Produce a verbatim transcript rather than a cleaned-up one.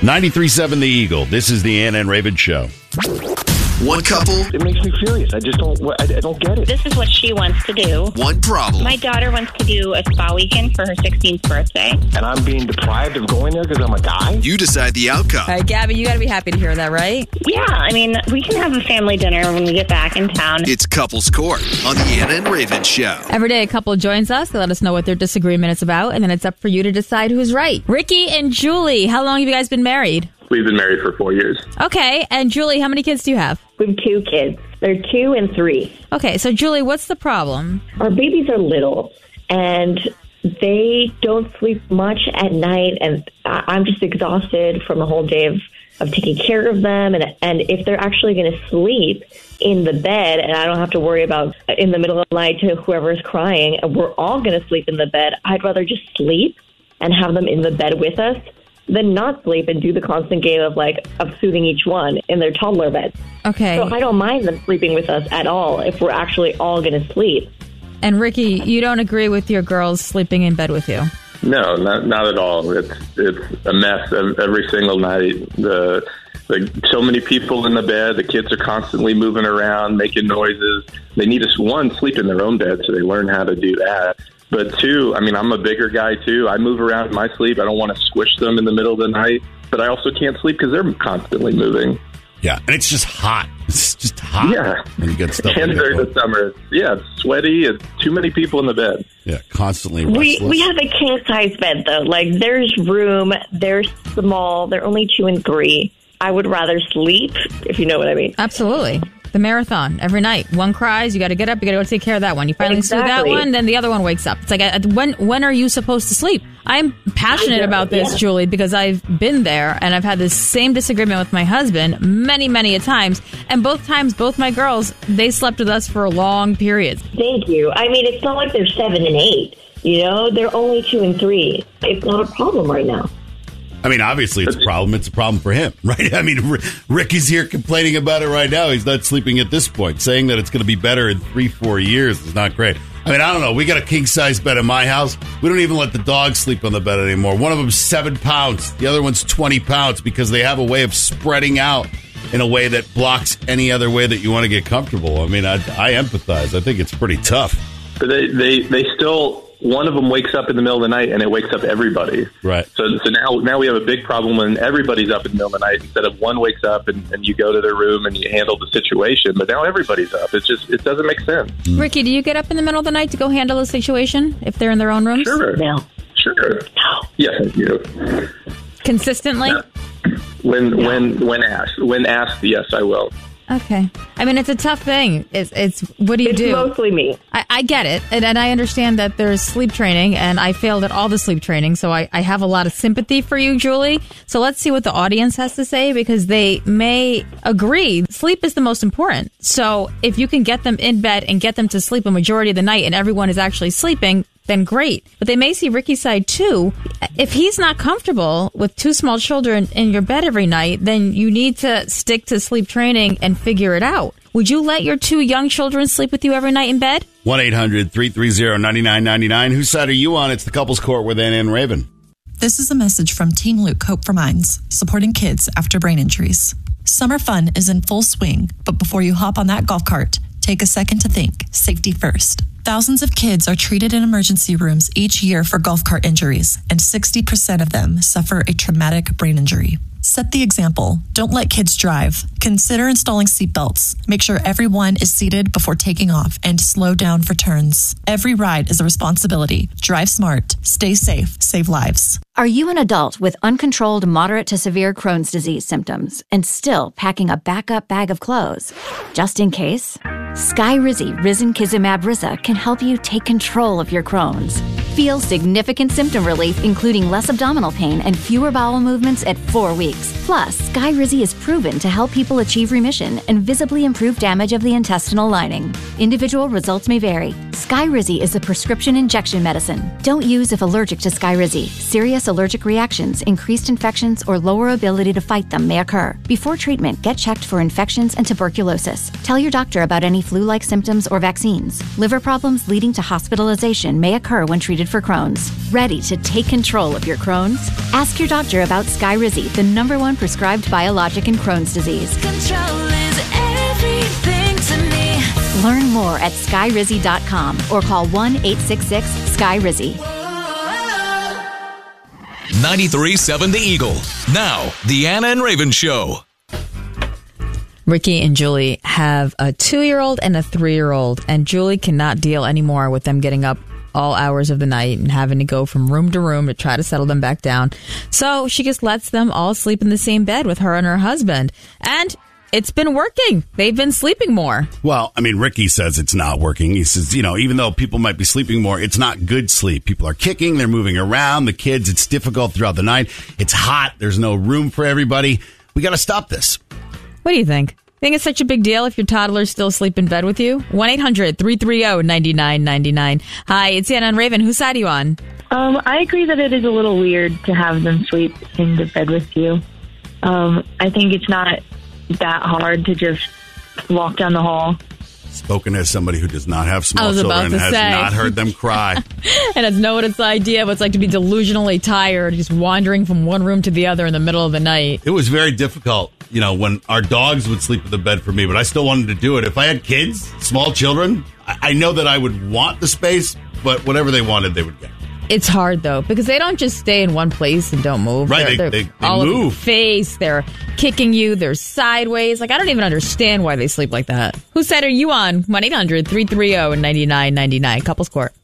ninety-three point seven The Eagle. This is the Ann and Raven Show. One couple. It makes me furious. I just don't. I, I don't get it. This is what she wants to do. One problem. My daughter wants to do a spa weekend for her sixteenth birthday. And I'm being deprived of going there because I'm a guy? You decide the outcome. All right, Gabby, you got to be happy to hear that, right? Yeah, I mean, we can have a family dinner when we get back in town. It's Couples Court on the Ann and Raven Show. Every day a couple joins us. They let us know what their disagreement is about, and then it's up for you to decide who's right. Ricky and Julie, how long have you guys been married? We've been married for four years. Okay, and Julie, how many kids do you have? We have two kids. They're two and three. Okay, so Julie, what's the problem? Our babies are little, and they don't sleep much at night, and I'm just exhausted from the whole day of, of taking care of them. And, and if they're actually going to sleep in the bed, and I don't have to worry about in the middle of the night to whoever's crying, and we're all going to sleep in the bed, I'd rather just sleep and have them in the bed with us than not sleep and do the constant game of like of soothing each one in their toddler bed. Okay. So I don't mind them sleeping with us at all if we're actually all going to sleep. And Ricky, you don't agree with your girls sleeping in bed with you? No, not not at all. It's it's a mess every single night. The the so many people in the bed. The kids are constantly moving around, making noises. They need to, one, sleep in their own bed so they learn how to do that. But two, I mean, I'm a bigger guy too. I move around in my sleep. I don't want to squish them in the middle of the night. But I also can't sleep because they're constantly moving. Yeah, and it's just hot. It's just hot. Yeah. And you get stuff. And during the summer, it's, yeah, it's sweaty. It's too many people in the bed. Yeah, constantly We restless. we have a king size bed though. Like there's room. They're small. They're only two and three. I would rather sleep, if you know what I mean. Absolutely. The marathon every night. One cries, you got to get up, you got to go take care of that one. You finally Exactly. soothe that one, then the other one wakes up. It's like, uh, when when are you supposed to sleep? I'm passionate about this, Yeah. Julie, because I've been there and I've had this same disagreement with my husband many, many a times. And both times, both my girls, they slept with us for long periods. Thank you. I mean, it's not like they're seven and eight. You know, they're only two and three. It's not a problem right now. I mean, obviously it's a problem. It's a problem for him, right? I mean, R- Ricky's here complaining about it right now. He's not sleeping at this point. Saying that it's going to be better in three, four years is not great. I mean, I don't know. We got a king-size bed in my house. We don't even let the dogs sleep on the bed anymore. One of them's seven pounds. The other one's twenty pounds because they have a way of spreading out in a way that blocks any other way that you want to get comfortable. I mean, I, I empathize. I think it's pretty tough. But they, they, they still... One of them wakes up in the middle of the night, and it wakes up everybody. Right. So so now now we have a big problem when everybody's up in the middle of the night instead of one wakes up and, and you go to their room and you handle the situation. But now everybody's up. It's just it doesn't make sense. Ricky, do you get up in the middle of the night to go handle the situation if they're in their own rooms? Sure. No. Sure. Yes, I do. Consistently? No. When when when asked, when asked, yes, I will. Okay. I mean, it's a tough thing. It's, it's what do you It's do? mostly me. I, I get it, and, and I understand that there's sleep training, and I failed at all the sleep training, so I, I have a lot of sympathy for you, Julie. So let's see what the audience has to say, because they may agree. Sleep is the most important. So if you can get them in bed and get them to sleep a majority of the night, and everyone is actually sleeping, then great. But they may see Ricky's side too. If he's not comfortable with two small children in your bed every night, then you need to stick to sleep training and figure it out. Would you let your two young children sleep with you every night in bed? one eight hundred three three zero nine nine nine nine. Whose side are you on? It's the Couples Court with Ann and Raven. This is a message from Team Luke Hope for Minds, supporting kids after brain injuries. Summer fun is in full swing, but before you hop on that golf cart, take a second to think. Safety first. Thousands of kids are treated in emergency rooms each year for golf cart injuries, and sixty percent of them suffer a traumatic brain injury. Set the example. Don't let kids drive. Consider installing seatbelts. Make sure everyone is seated before taking off, and slow down for turns. Every ride is a responsibility. Drive smart. Stay safe. Save lives. Are you an adult with uncontrolled moderate to severe Crohn's disease symptoms and still packing a backup bag of clothes? Just in case? Skyrizi Risankizumab Riza can help you take control of your Crohn's. Feel significant symptom relief, including less abdominal pain and fewer bowel movements at four weeks. Plus, Skyrizi is proven to help people achieve remission and visibly improve damage of the intestinal lining. Individual results may vary. Skyrizi is a prescription injection medicine. Don't use if allergic to Skyrizi. Serious allergic reactions, increased infections, or lower ability to fight them may occur. Before treatment, get checked for infections and tuberculosis. Tell your doctor about any flu-like symptoms or vaccines. Liver problems leading to hospitalization may occur when treated indicated for Crohn's. Ready to take control of your Crohn's? Ask your doctor about Skyrizi, the number one prescribed biologic in Crohn's disease. Control is everything to me. Learn more at skyrizi dot com or call one eight six six sky rizi. ninety-three point seven The Eagle. Now, the Anna and Raven Show. Ricky and Julie have a two-year-old and a three-year-old, and Julie cannot deal anymore with them getting up all hours of the night and having to go from room to room to try to settle them back down. So she just lets them all sleep in the same bed with her and her husband. And it's been working. They've been sleeping more. Well, I mean, Ricky says it's not working. He says, you know, even though people might be sleeping more, it's not good sleep. People are kicking, they're moving around. The kids, it's difficult throughout the night. It's hot. There's no room for everybody. We got to stop this. What do you think? Think it's such a big deal if your toddlers still sleep in bed with you? one eight hundred three three zero nine nine nine nine. Hi, it's Anna and Raven. Whose side are you on? Um, I agree that it is a little weird to have them sleep in the bed with you. Um, I think it's not that hard to just walk down the hall. Spoken as somebody who does not have I small was about children and to has say. not heard them cry. And has no its idea of what it's like to be delusionally tired, just wandering from one room to the other in the middle of the night. It was very difficult, you know, when our dogs would sleep in the bed for me, but I still wanted to do it. If I had kids, small children, I, I know that I would want the space, but whatever they wanted, they would get. It's hard, though, because they don't just stay in one place and don't move. Right, They're, they- they're they- they all over your move. face. They're kicking you. They're sideways. Like, I don't even understand why they sleep like that. Whose side are you on? one eight hundred three three zero nine nine nine nine. Couples Court.